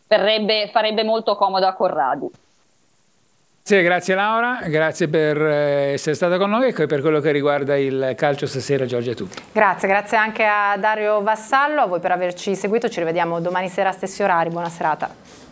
farebbe molto comodo a Corradi. Sì, grazie Laura, grazie per essere stata con noi e per quello che riguarda il calcio stasera, Giorgia, è tutto. Grazie anche a Dario Vassallo, a voi per averci seguito, ci rivediamo domani sera a stessi orari, buona serata.